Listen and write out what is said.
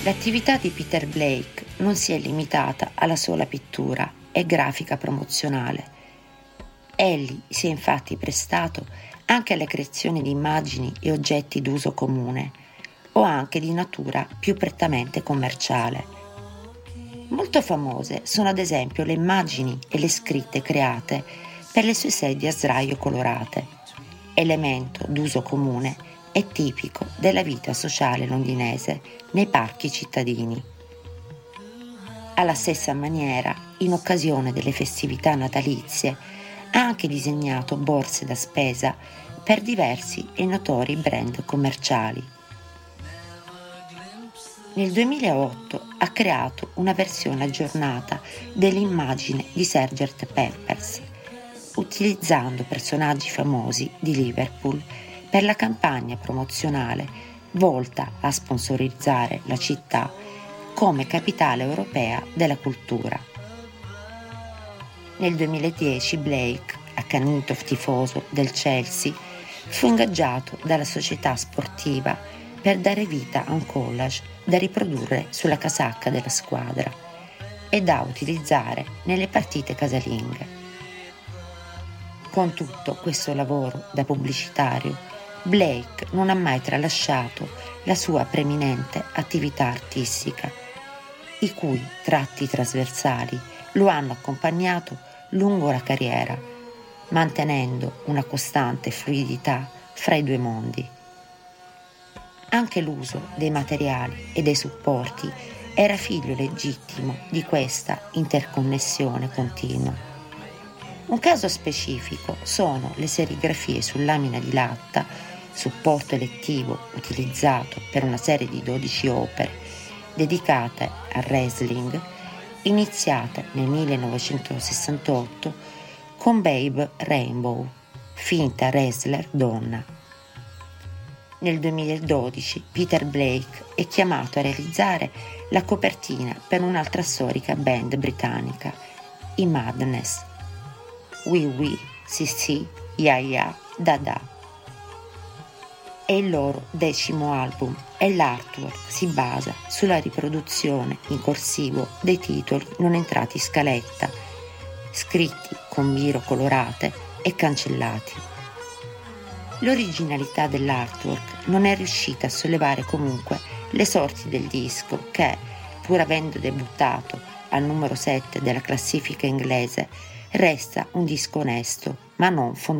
L'attività di Peter Blake non si è limitata alla sola pittura e grafica promozionale. Egli si è infatti prestato anche alla creazione di immagini e oggetti d'uso comune o anche di natura più prettamente commerciale. Molto famose sono ad esempio le immagini e le scritte create per le sue sedie a sdraio colorate, elemento d'uso comune e tipico della vita sociale londinese nei parchi cittadini. Alla stessa maniera, in occasione delle festività natalizie, ha anche disegnato borse da spesa per diversi e notori brand commerciali. Nel 2008 ha creato una versione aggiornata dell'immagine di Sgt. Peppers, utilizzando personaggi famosi di Liverpool per la campagna promozionale volta a sponsorizzare la città come capitale europea della cultura. Nel 2010 Blake, accanito tifoso del Chelsea, fu ingaggiato dalla società sportiva per dare vita a un collage da riprodurre sulla casacca della squadra e da utilizzare nelle partite casalinghe. Con tutto questo lavoro da pubblicitario, Blake non ha mai tralasciato la sua preminente attività artistica, i cui tratti trasversali lo hanno accompagnato lungo la carriera, mantenendo una costante fluidità fra i due mondi. Anche l'uso dei materiali e dei supporti era figlio legittimo di questa interconnessione continua. Un caso specifico sono le serigrafie su lamina di latta, supporto elettivo utilizzato per una serie di 12 opere dedicate al wrestling, iniziate nel 1968 con Babe Rainbow, finta wrestler donna. Nel 2012 Peter Blake è chiamato a realizzare la copertina per un'altra storica band britannica, i Madness. Oui Oui, Si Si, Ya Ya, Da Da. È il loro 10° album e l'artwork si basa sulla riproduzione in corsivo dei titoli non entrati in scaletta, scritti con biro colorate e cancellati. L'originalità dell'artwork non è riuscita a sollevare comunque le sorti del disco che, pur avendo debuttato al numero 7 della classifica inglese, resta un disco onesto, ma non fondamentale.